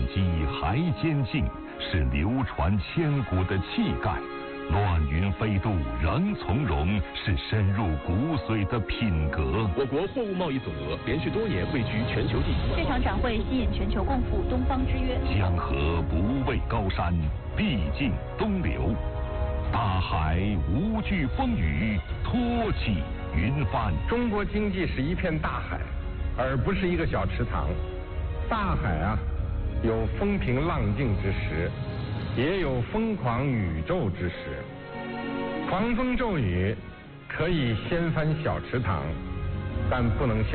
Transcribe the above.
基还坚劲，是流传千古的气概；乱云飞渡仍从容，是深入骨髓的品格。 我国货物贸易总额连续多年位居全球第一。 这场展会吸引全球共赴东方之约。 江河不畏高山，毕竟东流；大海无惧风雨，托起云帆。 中国经济是一片大海，而不是一个小池塘。大海啊，有风平浪静之时，也有疯狂宇宙之时。狂风骤雨可以掀翻小池塘，但不能